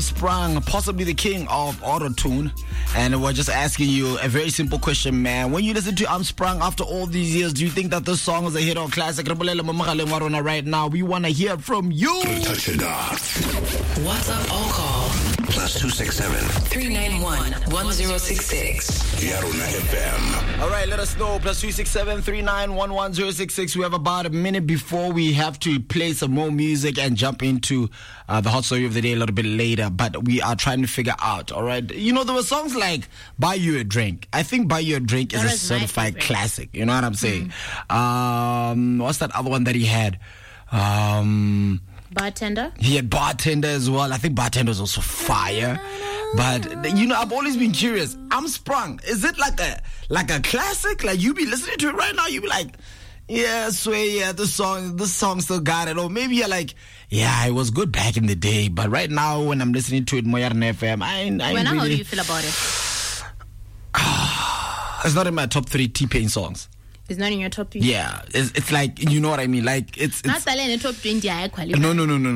Sprung, possibly the king of auto-tune, and we're just asking you a very simple question, man. When you listen to I'm Sprung after all these years, do you think that this song is a hit or classic? Right now, we want to hear from you. Touch it off. WhatsApp or call +267 391 1066. Yaruna FM. All right, let us know. +367 391 1066. We have about a minute before we have to play some more music and jump into the hot story of the day a little bit later. But we are trying to figure out, all right? You know, there were songs like Buy You a Drink. I think Buy You a Drink is a certified classic. You know what I'm saying? What's that other one that he had? Bartender? He had Bartender as well. I think Bartender was also fire. But, you know, I've always been curious. I'm Sprung. Is it like a classic? Like, you be listening to it right now, you be like, yeah, Sway, yeah, this song still got it. Or maybe you're like, yeah, it was good back in the day. But right now, when I'm listening to it, Moyarna FM, How do you feel about it? It's not in my top 3 T-Pain songs. It's not in your top 3? Yeah, it's like, you know what I mean? Like, it's not in the top 20. No.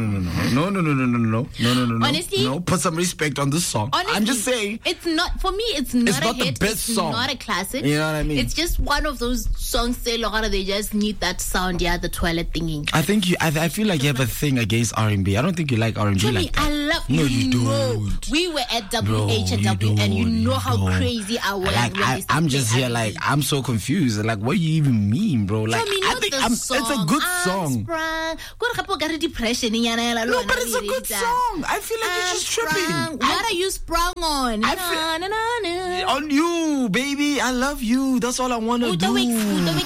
Honestly, no. Put some respect on this song. Honestly, I'm just saying, it's not for me. It's not a hit. The best song. It's not a classic. You know what I mean? It's just one of those songs. They just need that sound. Yeah, the toilet thingy. I think I feel like you have a thing against R&B. I don't think you like R&B like that. I love. No, you don't. We were at WH and W, and you know how crazy I was. Like, I'm just here. Like, I'm so confused. Like, what do you even mean, bro? Like, I think it's a good song. No, but it's a good song. I feel like you're just tripping. What are you sprung on? On you, baby. I love you. That's all I want to do.